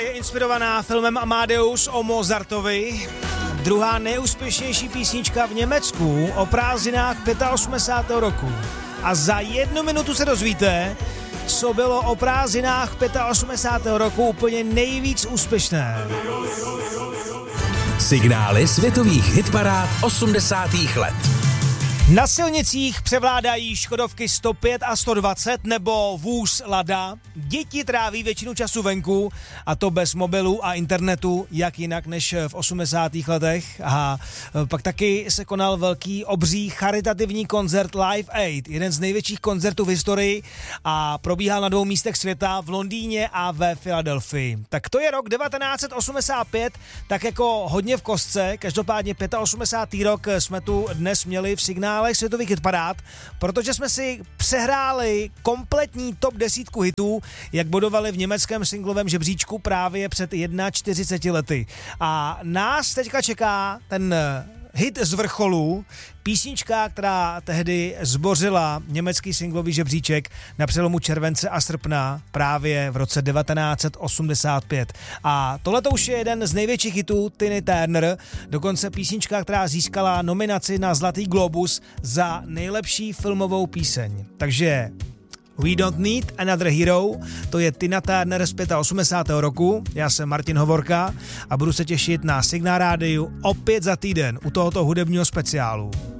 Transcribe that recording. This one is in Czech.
Je inspirovaná filmem Amadeus o Mozartovi. Druhá nejúspěšnější písnička v Německu o prázdninách 85. roku. A za 1 minutu se dozvíte, co bylo o prázdninách 85. roku úplně nejvíc úspěšné. Signály světových hitparád 80. let. Na silnicích převládají Škodovky 105 a 120 nebo vůz Lada. Děti tráví většinu času venku a to bez mobilů a internetu, jak jinak než v 80. letech. A pak taky se konal velký obří charitativní koncert Live Aid, jeden z největších koncertů v historii a probíhal na 2 místech světa, v Londýně a ve Filadelfii. Tak to je rok 1985, tak jako hodně v kostce, každopádně 85. rok jsme tu dnes měli v signále světových hitparád, protože jsme si přehráli kompletní top 10 hitů, jak bodovali v německém singlovém žebříčku právě před 41 lety. A nás teďka čeká ten hit z vrcholu, písnička, která tehdy zbořila německý singlový žebříček na přelomu července a srpna právě v roce 1985. A tohle už je jeden z největších hitů Tiny Turner, dokonce písnička, která získala nominaci na Zlatý globus za nejlepší filmovou píseň. Takže We Don't Need Another Hero, to je Tina Turner z 85. roku, já jsem Martin Hovorka a budu se těšit na Signál rádiu opět za týden u tohoto hudebního speciálu.